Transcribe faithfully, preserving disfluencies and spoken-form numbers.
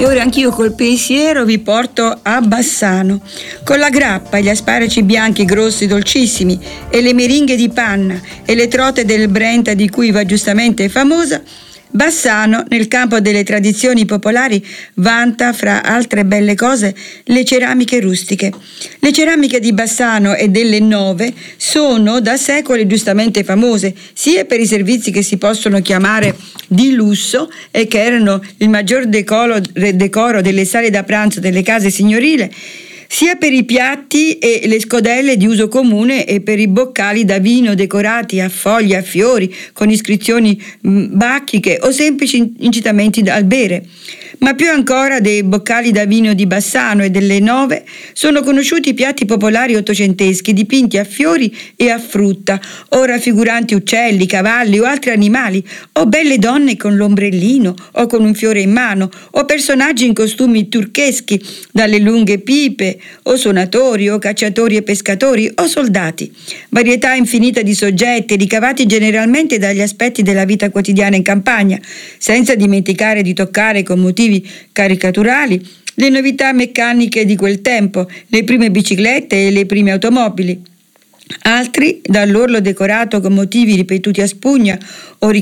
E ora anch'io col pensiero vi porto a Bassano, con la grappa, gli asparaci bianchi grossi dolcissimi e le meringhe di panna e le trote del Brenta di cui va giustamente famosa. Bassano, nel campo delle tradizioni popolari, vanta, fra altre belle cose, le ceramiche rustiche. Le ceramiche di Bassano e delle Nove sono da secoli giustamente famose, sia per i servizi che si possono chiamare di lusso e che erano il maggior decoro, decoro delle sale da pranzo delle case signorile, sia per i piatti e le scodelle di uso comune e per i boccali da vino decorati a foglie, a fiori, con iscrizioni bacchiche o semplici incitamenti al bere. Ma più ancora dei boccali da vino di Bassano e delle Nove sono conosciuti i piatti popolari ottocenteschi dipinti a fiori e a frutta, o raffiguranti uccelli, cavalli o altri animali, o belle donne con l'ombrellino o con un fiore in mano, o personaggi in costumi turcheschi dalle lunghe pipe, o suonatori o cacciatori e pescatori o soldati. Varietà infinita di soggetti ricavati generalmente dagli aspetti della vita quotidiana in campagna, senza dimenticare di toccare con motivi caricaturali le novità meccaniche di quel tempo, le prime biciclette e le prime automobili. Altri, dall'orlo decorato con motivi ripetuti a spugna o